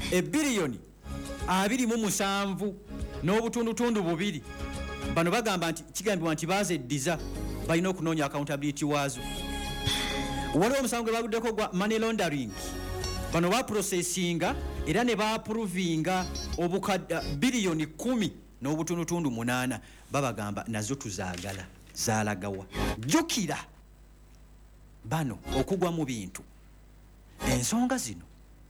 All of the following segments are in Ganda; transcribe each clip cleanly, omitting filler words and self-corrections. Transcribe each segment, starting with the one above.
ebbiliyoni 27 n'obutundutundu bubiri bano bagamba nti kigambibwa nti baazeddiza balina okunoonya accountability waazo. Waliwo omusango gwe baguddeko gwa money laundering. Bano baprocessinga era ne baaprovinga obukadde biliyoni 10 n'obutundutundu 8 babagamba nazo tuzaagala zaalagawa. Jjukira bano okugwa mu bintu ensonga zino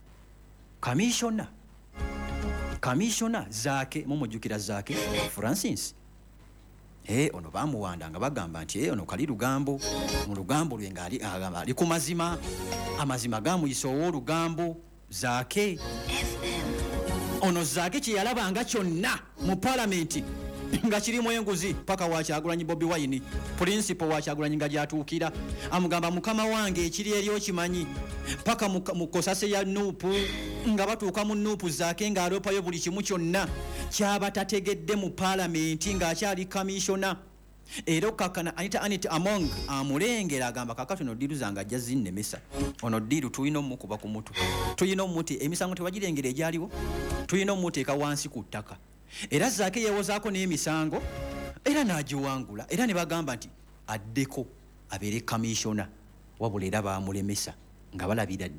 kamishona Zaake mumujjukira Zaake Francis ono bamuwanda nga bagamba nti ono kali lugambo mu lugambo lwe ngaali agamba ali ku mazima amazima gamuyisa olugambo Zaake ono Zaake kye yalabanga kyonna mu parliament nga kirimu enguzi paka wa Kyagulanyi Bobi Wine principal wa Kyagulanyi nga gyatuukira amugamba mukama wange ekiri eri okimanyi paka mu kosase ya Nuupu nga batuuka mu Nuupu Zaake nga alopayo buli kimu kyonna kyaba tategedde mu parliament nga akyali commissioner. Era kakana Anita Among amulengera agamba kakati no diru zanga ajja zinnemesa ono diru tuyina omukuba ku mutu tuyina omuti emisango tewagirengera egyaliwo tuyina omuteeka wansi ku ttaka. Era Zaake yewozaako n'emisango era n'agiwangula era ne bagamba nti addeko abeere commissioner wabula era baamulemesa nga balabira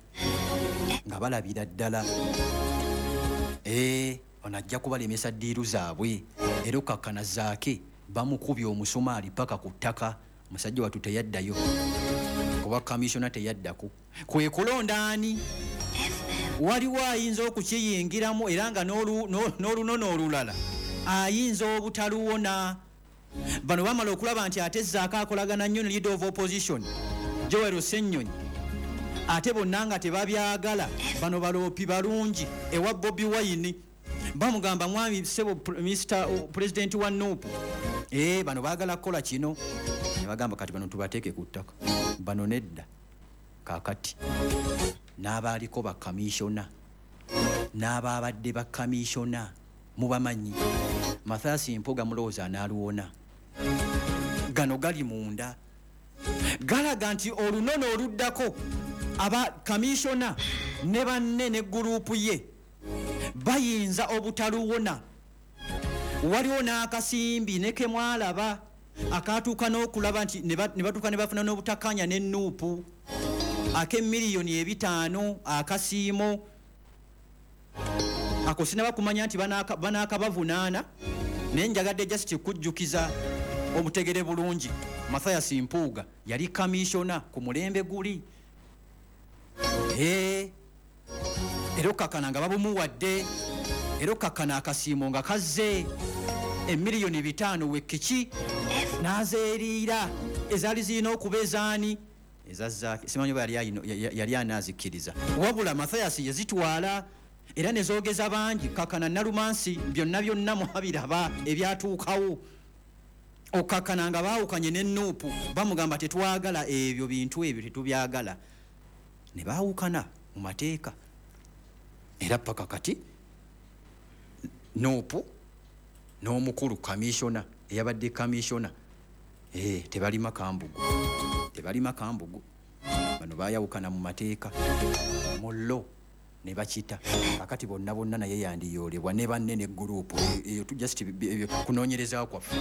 ddala ono ajja kubalemesa ddiiru zaabwe. Era okakkana Zaake bamukubye omusumaali paka ku ttaka musajja watu teyaddayo kuba commissioner teyaddako kwe kulonda ani waliwo ayinza okukiyingiramu era nga n'olunono olulala ayinza obutaluwona. Bano bamala okulaba nti ate Zaake akolagana nnyo ne leader of opposition Joel Ssennyonyi ate bonna nga tebabyagala. Bano baloopi balungi ewa Bobi Wine bamugamba mwami sebo Mr. President wa Nuupu bano baagala kukola kino ne bagamba kati bano tubateeke ku ttaka. Bano nedda kaakati n'abaaliko bakamishona n'abaabadde bakamishona mubamanyi Mathias Mpuuga mulowooza anaaluwona. Gano gali munda galaga nti olunono oluddako aba kamishona ne banne ne guruupu ye bayinza obutaluwona. Waliwo n'akasimbi ne kemwalaba akaatuuka n'okulaba nti ne batuuka ne bafuna n'obutakkaanya ne Nuupu ak'emiliyoni 5 akasiimo ako sinaba kumanya nti banaakabavunaana naye njagadde just kikujjukiza obutegere bulungi. Mathias Mpuuga yali kamishona ku mulembe guli era okakkana nga babumuwadde era okakkana akasiimo nga kazze emiliyoni 5 wekiki n'azeeriira ezaali zirina okuba ezaani eza Zaake simanyi oba yali anaazikiriza wabula Mathias yazitwala era ne zoogeza bangi. Kakkana Nalumansi byonna mwabiraba ebyatuukawo okakkana nga baawukanye ne Nuupu bamugamba tetwagala ebyo bintu ebyo tetubyagala ne baawukana mu mateeka. Era paka kati Nuupu n'omukulu kamishona eyabadde kamishona tebalima kambugu bano baayawukana mu mateeka mullo ne bakita akati bonna naye yandiyoolebwa ne banne ne guruupu eyo just kunoonyereza kwaffe.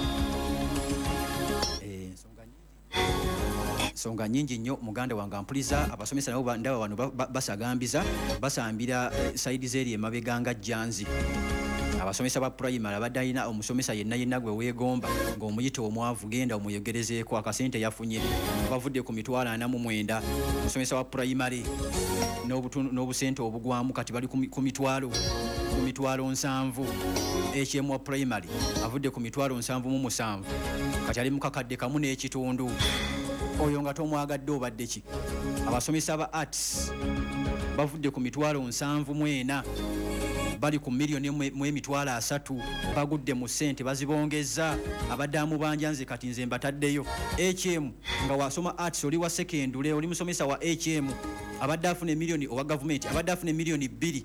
Ensonga nyingi nnyo muganda wange ampuliza abasomesa nabo ndaba wano basambira saidi zeri emabega nga Janzi. Abasomesa ba primary abadde alina omusomesa yenna gwe weegomba ng'omuyita omwavu genda omuyogerezeeko akasente yafunye bavudde ku 49 omusomesa wa primary n'obusente obugwamu kati bali ku mitwalo 7 HM wa primary avudde ku 7 kati ali mu kakadde kamu n'ekitundu. Oyo nga tomwagadde obadde ki? Abasomesa ba arts bavudde ku 7 bali ku miliyoni 3 bagudde mu ssente bazibongeza abadde amubanja nze kati nze mbataddeyo. HM nga wasoma arts oli wa secondary oli musomesa wa HM abadde afuna miliyoni owa government abadde afuna miliyoni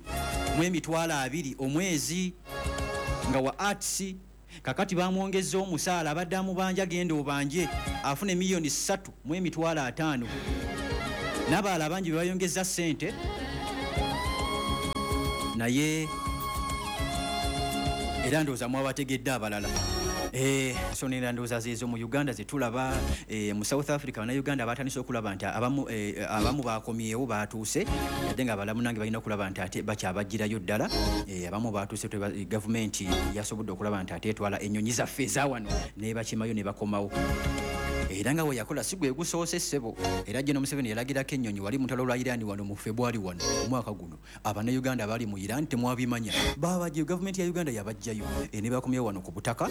2 omwezi nga wa arts kakati bamwongeza omusaala abadde amubanja genda obanje afuna miliyoni 3.5 n'abalala bangi bayongeza ssente naye era ndowooza mwabategedde abalala. So nera ndowooza zeezo mu Uganda zetulaba mu South Africa bannayuganda batandise okulaba nti abamu bakomyewo batuuse ate nga abalamu nange balina okulaba nti ate bakyabajjirayo ddala. Abamu batuuse gavumenti yasobodde okulaba nti ate etwala ennyonyi zaffe ezawano nebakimayo ne bakomawo. Era nga we yakola si gwe gusoose ssebo. Era General Museveni yalagirako ennyonyi wali mu ntalo lwa Iran wano mu February wano omwaka guno. Abannayuganda bali mu Iran temwabimanya. Babajja gavumenti ya Uganda yabajjayo ne bakomyewo wano ku butaka.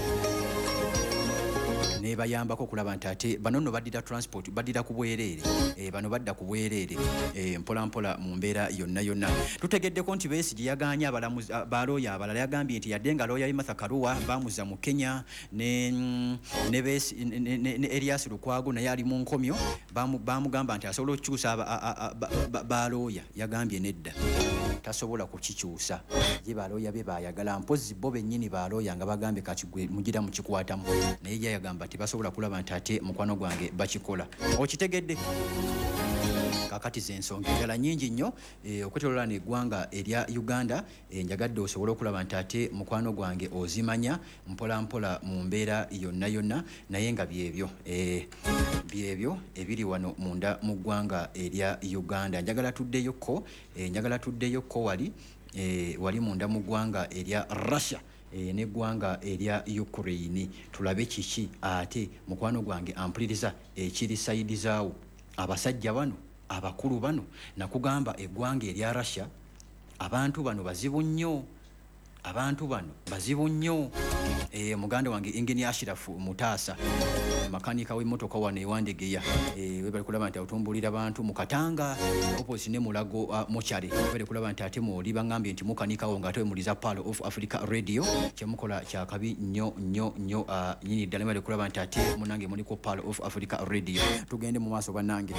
Ne bayambako okulaba nti ate bano nno baddira transport baddira ku bwereere. Bano badda ku bwereere mpola mpola mu mbeera yonna yonna. Tutegeddeko nti Besigye yaganya abalamuzi balooya abalala yagambye nti yadde nga looya Martha Karua bamuza mu Kenya ne Elias Lukwago naye ali mu nkomyo bamugamba nti asobola okukyusa balooya yagambye nedda tasobola kukikyusa ye balooya be bayagala mpozi bo bennyini balooya nga bagambe kati gwe mugira mu kikwatamu naye yagamba nti basobola kulaba nti ate mukwano gwange bakikola. Okitegedde kakati z'ensonga endala nnyingi nnyo okwetoloolana eggwanga erya Uganda. Njagadde osobole okulaba nti ate mukwano gwange ozimanya mpola mpola mu mbeera yonna yonna naye nga byebyo ebiri wano munda mu ggwanga erya Uganda. Njagala tuddeyoko wali munda mu ggwanga erya Russia n'eggwanga erya Ukraine tulabe kiki ate mukwano gwange ampuliriza ekiri sayidi zaawo abasajja bano abakulu bano nakugamba eggwanga erya Russia abantu bano bazibu nnyo muganda wange Engineer Ashraf Mutaasa makanika w'emmotoka wano ewandegeya we bali kulaba nti otumbulira abantu mu Katanga opposite ne Mulago Mochari bali kulaba nti ate muli bangambye nti mukanikawo nga ate muliza Pearl of Africa Radio kyemukola kyakabi nnyo nyini ddala bali kulaba nti ate munange muliko Pearl of Africa Radio. Tugende mu maaso bannange.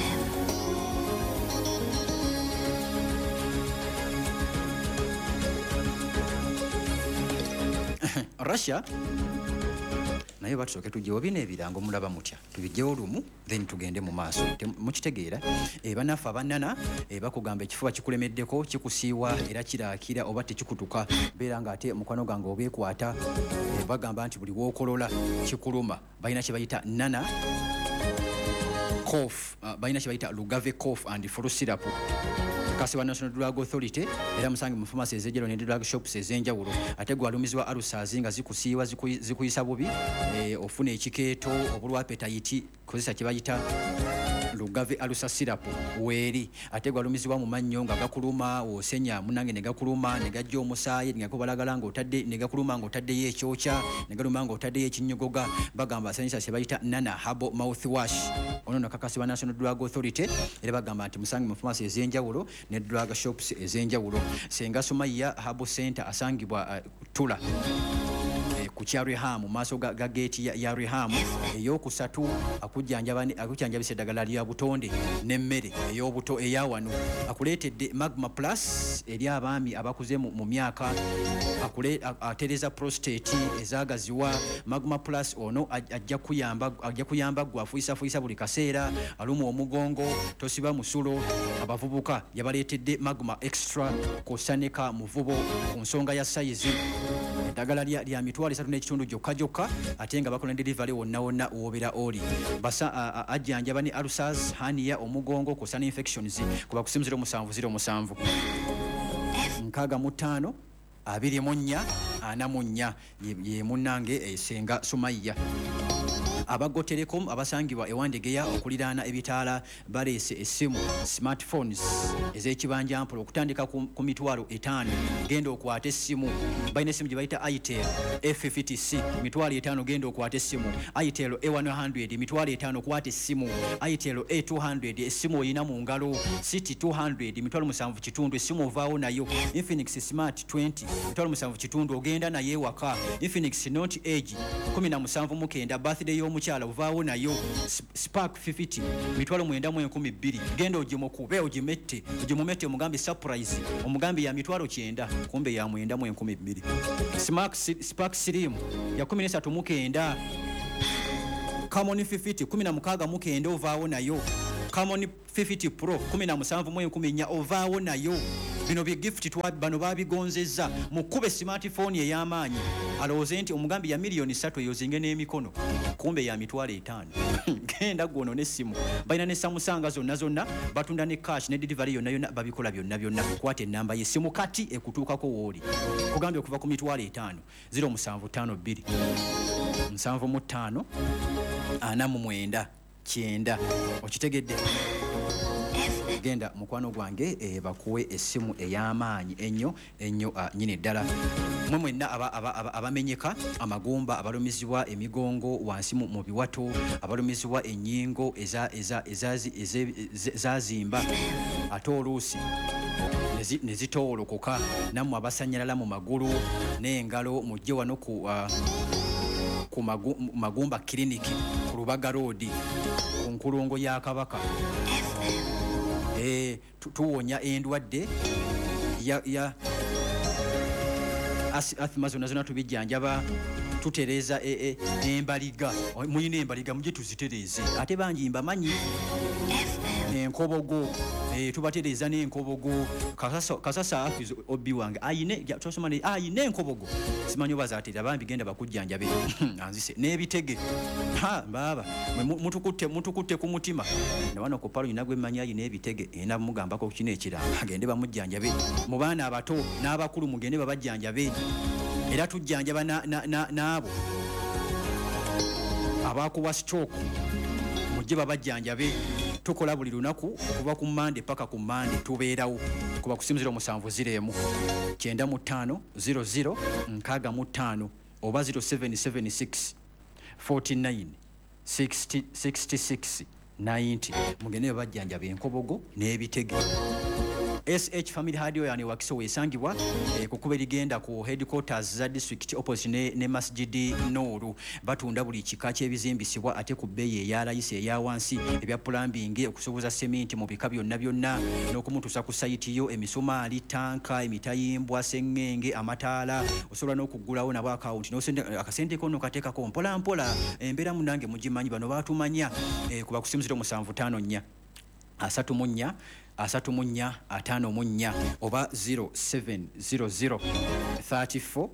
Russia naye batusooke tujjewo bino ebirango mulaba mutya tubijjewo lumu then tugende mu maaso mukitegeera. Bannaffe abannana bakugamba ekifuba kikulemeddeko kikusiiwa era kiraakira oba tekikutuka beera nga ate mukwano gwange obeekwata bagamba nti buli wookolola kikuluma balina kye bayita nana cough balina kye bayita Lugave cough and flu syrup Kasiwa National Drug Authority era musange mu pharmacy ez'ejjero ne drug shops ez'enjawulo ate gwalumizibwa alusazi nga zikusiiwa zikuyisa bubi ofuna ekikeeto obulwa appetite kozesa kye bayita Lugave alusa syrup weeri ate gwalumizibwa mu mannyo nga gakuluma osenya munange ne gakuluma ne gajja omusaayi ne gakubalagala ng'otadde ne gakuluma ng'otaddeyo ekyokya ne galuma ng'otaddeyo ekinnyogoga bagamba asanyisa kye bayita Nana Herbal Mouthwash ono nakakasibwa National Drug Authority era bagamba nti musange mu pharmacy ez'enjawulo ne drug shops ez'enjawulo. Senga Sumaya Herbal Center asangibwa Tula ku kya Reham mu maaso ga geeti ya Reham ey'okusatu akujjanjabisa eddagala lya butonde n'emmere ey'obuto eyawano akuleetedde Magma Plus eri abaami abakuze mu myaka atereza prostate ezaagaziwa. Magma Plus ono ajja kuyamba gwe afuyisafuuyisa buli kaseera aluma omugongo tosiba musulo abavubuka yabaleetedde Magma Extra kosaneka muvubo ku nsonga ya sayizi eddagala lya mitwalo 3.5 gyokka ate nga bakola delivery wonna wobera oli basa ajjanjaba ne ulcers hernia omugongo kosana infections kuba kusimuziro 707 65 24 ye munnange Senga Sumaya. Abago Telecom abasangibwa ewandegeya okuliraana ebitaala baleese essimu smartphones ez'ekibanja mpola okutandika ku mitwalo 5 genda okwata essimu balina essimu gye bayita Itel F50C mitwalo 5 genda okwata essimu Itel A100 mitwalo 5 kwata essimu Itel A200 essimu oyina mu ngalo City 200 mitwalo 7 kitundu essimu ovaawo nayo Infinix Smart 20 mitwalo 7 kitundu ogenda naye waka Infinix Note Edge 17 birthday y'omukyala ovaawo nayo Spark 50 mitwalo 912 genda ogimukube ogimumette omugambi surprise omugambi ya mitwalo 9 kumbe ya 912 Spark Slim ya 13 Camon 50 16 ovaawo nayo Camon 50 Pro 17 ovaawo nayo bino bye gift bano babigonzezza mukube smartphone ey'amaanyi alowooze nti omugambi ya $3,000,000 eyozinge n'emikono kumbe ya $5,000 genda gwono n'essimu balina ne Samsung zonna batunda ne cash ne delivery yonna babikola byonna kwata ennamba y'essimu kati ekutuukako wooli kugambye okuva ku $5,000 0752 75 49 9 okitegedde genda mukwano gwange bakuwe essimu ey'amaanyi ennyo nyine ddala mwe mwenna abamenyeka amagumba abalumizibwa emigongo wansi mu biwato abalumizibwa ennyingo ezazimba ate oluusi ne zitoolokoka nammwe abasanyalala mu magulu n'engalo mujje wano ku magumba kiriniki ku Lubaga road ku nkulungo ya Kabaka tuwonya endwadde ya asthma zonna tubijjanjaba tutereza embaliga muyina embaliga mujje tuzitereze ate bangi mbamanyi enkobogo tubatereza n'enkobogo kasasa afizo obbi wange ayine enkobogo simanyi oba zaatera bambi genda bakujjanjabe anzise n'ebitege baba mutukutte ku mutima nawano ku palo nyina gwe mmanyi ayina ebitege ena mugambako kino ekiranga agende bamujjanjabe mu baana abato n'abakulu mugende babajjanjabe era tujjanjaba n'abo abakuwa stroke mujje babajjanjabe tukola buli lunaku okuva ku Monday paka ku Monday tubeerawo kuba kusimu 0701 95 00 65 oba 0776 49 66 90 mugende babajjanjabe enkobogo n'ebitege SH Family Hardware yani wakiso wesangibwa kukuba ligenda ku headquarters za district opposite ne Masjid Noru batunda buli kika ky'ebizimbisibwa ate ku bbeeyi ya layisi eya wansi ebya plumbing okusoboza cement mu bika byonna n'okumutusa ku site yo emisumaali tanka emitayimbwa sengenge amataala osobola n'okugulawo nabo account akasente kono kateekako mpola embeera munange mugimanyi bano batumanya kuba kusimu 0754 34 54 oba 0700 34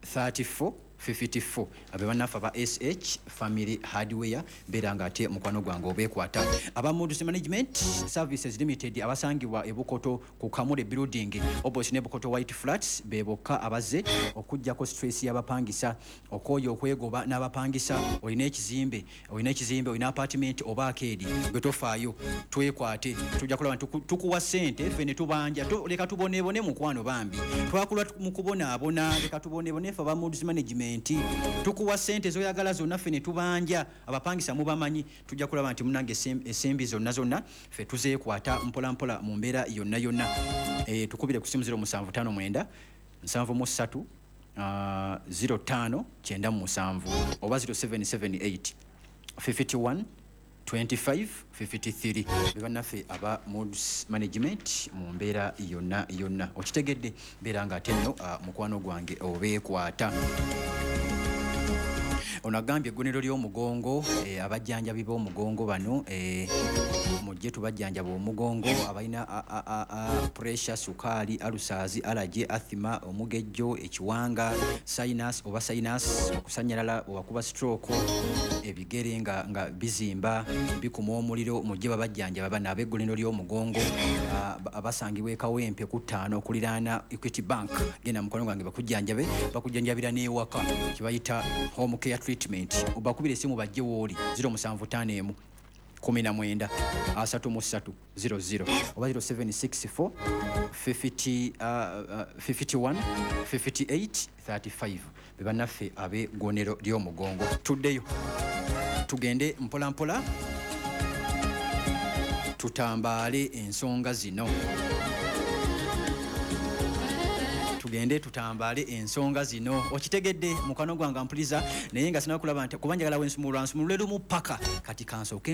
54 abebanafa ba SH Family Hardware beranga ate mukwano gwange obekwata aba Modus Management Services Limited abasangibwa ebukoto ku Kamule Building opposite ne Bukoto White Flats beboka abaze okujja ko stress y'abapangisa okoyo okwegoba n'abapangisa olina ekizimbe olina apartment oba arcade gwetofaayo twekwate tujja kulaba tukuwa sente fene tubanja leka tubonebone mukwano bambi twakula mukubona abona leka tubonebone fa ba Modus Management tukuwa sente zoyagala zonna fene tubanja abapangisa mubamanyi tujja kulaba nti munange esembi zonna fe tuzeekwata mpola mu mbeera yonna tukubire ku simu 0759 73 05 97 oba 0778 51 25 53 bebanaffe aba Modus Management mu mbeera yonna okitegedde beeranga ate nno mukwano gwange obeekwata onagambye eggwaniro ly'omugongo abajjanjabi b'omugongo bano mujje tubajjanjaba omugongo abalina pressure sukaali alusazi alaje athima omugejjo ekiwanga sinus okusanyalala obakuba stroke ebigere nga bizimba bikuma omuliro mujje babajjanjaba bano ab'eggwaniro ly'omugongo abasangibwa ekawempe ku 5 okuliraana Equity Bank genda mukono gwange bakujjanjabira n'ewaka kibayita home care treatment obakubira esimu bajje wooli 0751 19 33 00 oba 0764 51 58 35 bebanaffe ab'eggwaniro ly'omugongo tuddeyo tugende mpola tutambaale ensonga zino okitegedde mukano gwanga mpuliza naye nga sina kulaba nti kubanjagala wensumulwe lumu paka kati kansooke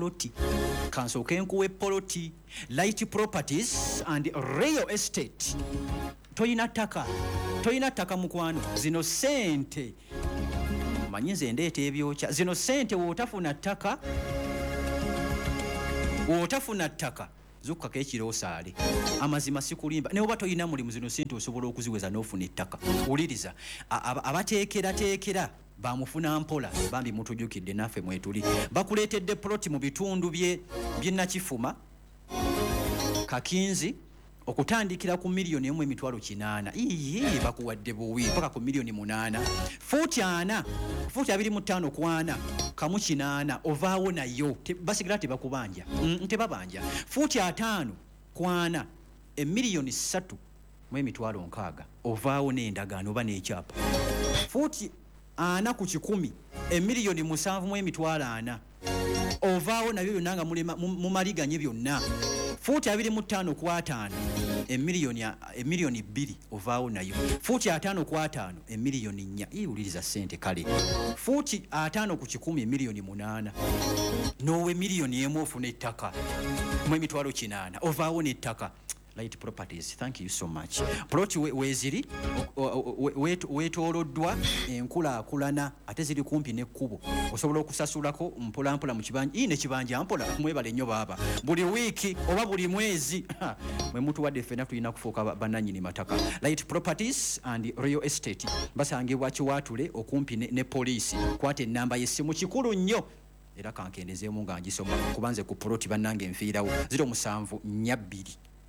nkuwe poloti Light Properties and Real Estate toyina ttaka mukwano zino sente manyi nze ndeeta ebyokya zino sente wootafuna ttaka zukkako ekiro osaale amazima sikulimba ne oba toyina mulimu zino sente osobola okuziweza n'ofuna ettaka wuliriza abateekerateekera bamufuna mpola bambi mutujjukidde naffe mwetuli bakuleetedde ploti mu bitundu bye Nakifuma Kakinzi okutandikira ku miliyoni 1.8 iye bakuwadde buwi mpaka ku miliyoni 8 futi 25 kwana kamu 8 ovaawo nayo basigala tebakubanja tebabanja futi 5 kwana emiliyoni 3.6 ovaawo n'endagaano oba n'ekyapa futi 4 ku 10 emiliyoni 7.4 ovaawo nabyo byonna nga mumaliganye byonna futi 25 ku 5 emiliyoni 2 ovaawo nayo futi 5 ku 5 emiliyoni 4 iwuliriza sente kale futi 5 ku 10 emiliyoni 8 nowe miliyoni 1 ofuna ettaka mu emitwalo 8 ovaawo n'ettaka Light Properties, thank you so much. Ploti weziri wetooloddwa enkulaakulana ate ziri kumpi n'ekkubo osobola okusasulako mpolampola mu kibanja ne kibanja mpola mwebale nnyo baaba buli wiiki oba buli mwezi mwe mutuwadde ffenna tulina kufuuka bannannyini mataka. Light Properties and Real Estate basangibwa Kiwaatule okumpi ne poliisi kwata ennamba y'essimu kikulu nnyo era kankendezeemu nga ngisoma kubanze ku ploti bannange enfiirawo 0742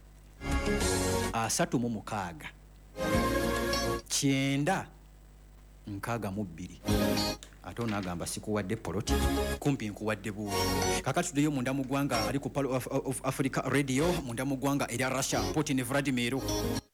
36 962 ate onagamba sikuwadde poloti kumpi nkuwadde buwi kakati tuddeyo munda mu ggwanga ali ku Palo of Africa Radio munda mu ggwanga erya Russia Putin Vladimir